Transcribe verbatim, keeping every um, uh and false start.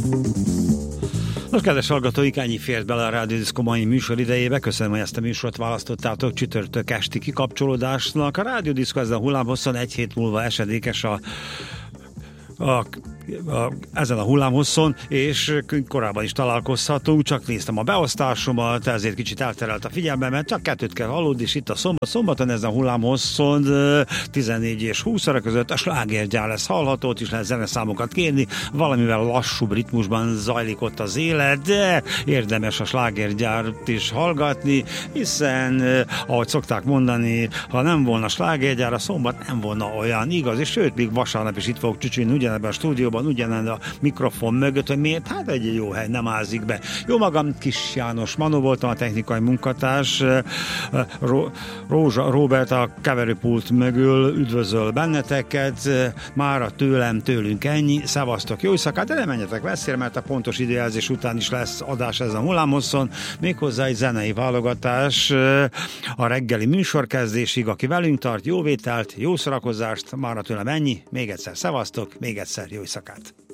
Nos, kedves hallgatóik, ennyi fért bele a Rádió Diszkó mai műsor idejébe. Köszönöm, hogy ezt a műsort választottátok csütörtök esti kikapcsolódásnak. A Rádió Diszkó ezen a hullámhosszon egy hét múlva esedékes a, a A, ezen a hullámhosszon, és korábban is találkozhatunk, csak néztem a beosztásomat, ezért kicsit elterelt a figyelmemet, csak kettőt kell hallódni, és itt a szombat, szombaton ezen a hullámhosszon tizennégy és húsz óra között a slágergyár lesz hallható, ott is lehet zeneszámokat kérni, valamivel lassúbb ritmusban zajlik ott az élet, de érdemes a slágergyárt is hallgatni, hiszen, ahogy szokták mondani, ha nem volna slágergyár, a szombat nem volna olyan igaz, és sőt, még vasárnap is itt fogok csücsülni ugyanebben a stúdióban, ugyanend a mikrofon mögött, hogy miért? Hát egy jó hely, nem ázik be. Jó magam, Kis János Manó voltam, a technikai munkatárs, Rózsa Róbert a keverőpult mögül üdvözöl benneteket, mára tőlem, tőlünk ennyi, szevasztok, jó éjszakát, de nem menjetek messzire, mert a pontos időjelzés után is lesz adás ezen a hullámhosszon, méghozzá egy zenei válogatás a reggeli műsorkezdésig, aki velünk tart, jó vételt, jó szórakozást, mára tőlem ennyi, még egyszer szevasztok, még egyszer jó éjszakát.